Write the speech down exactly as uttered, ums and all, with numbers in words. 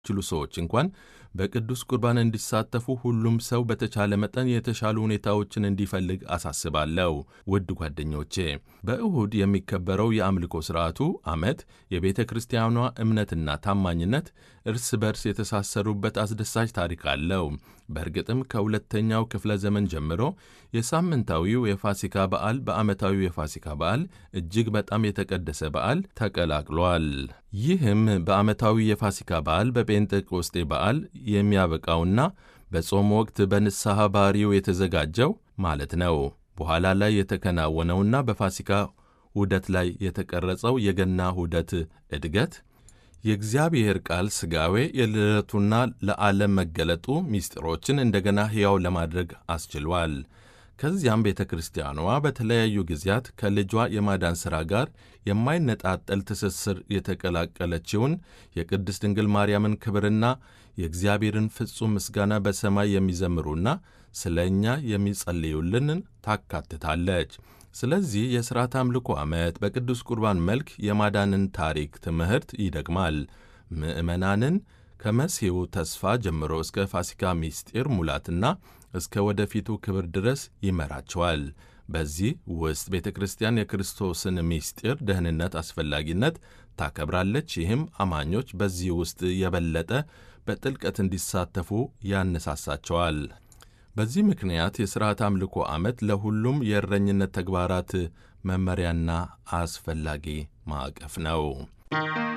ችሉ ሰዎች እንኳን በቅዱስ ቁርባን እንዲሳተፉ ሁሉም ሰው በተቻለ መጠን የተሻሉ ሁኔታዎችን እንዲፈልግ አሳስባለሁ። ውድ ጓደኞቼ፣ በእሁድ የሚከበረው የአምልኮ ሥርዓቱ ዓመት የቤተ ክርስቲያኗ እምነትና ታማኝነት እርስ በርስ የተሳሰሩበት አስደሳች ታሪክ አለው። በእርግጥም ከሁለተኛው ክፍለ ዘመን ጀምሮ የሳምንታዊው የፋሲካ በዓል በዓመታዊው የፋሲካ በዓል እጅግ በጣም የተቀደሰ በዓል ተቀላቅሏል። ይህም በዓመታዊ የፋሲካ በዓል በጴንጤቆስጤ በዓል የሚያበቃውና በጾም ወቅት በንስሐ ባሕሪው የተዘጋጀው ማለት ነው። በኋላ ላይ የተከናወነውና በፋሲካ ዑደት ላይ የተቀረጸው የገና ዑደት ዕድገት የእግዚአብሔር ቃል ሥጋዌ የልደቱና ለዓለም መገለጡ ምስጢሮችን እንደገና ሕያው ለማድረግ አስችሏል። ከዚያም ቤተ ክርስቲያኗ በተለያዩ ጊዜያት ከልጇ የማዳን ሥራ ጋር የማይነጣጠል ትስስር የተቀላቀለችውን የቅድስት ድንግል ማርያምን ክብርና የእግዚአብሔርን ፍጹም ምስጋና በሰማይ የሚዘምሩና ስለ እኛ የሚጸልዩልንን ታካትታለች። ስለዚህ የሥርዓተ አምልኮ ዓመት በቅዱስ ቁርባን መልክ የማዳንን ታሪክ ትምህርት ይደግማል። ምዕመናንን ከመሲሑ ተስፋ ጀምሮ እስከ ፋሲካ ምስጢር ሙላትና እስከ ወደፊቱ ክብር ድረስ ይመራቸዋል። በዚህ ውስጥ ቤተ ክርስቲያን የክርስቶስን ምስጢር ደህንነት አስፈላጊነት ታከብራለች። ይህም አማኞች በዚህ ውስጥ የበለጠ በጥልቀት እንዲሳተፉ ያነሳሳቸዋል። በዚህ ምክንያት የሥርዓተ አምልኮ ዓመት ለሁሉም የእረኝነት ተግባራት መመሪያና አስፈላጊ ማዕቀፍ ነው።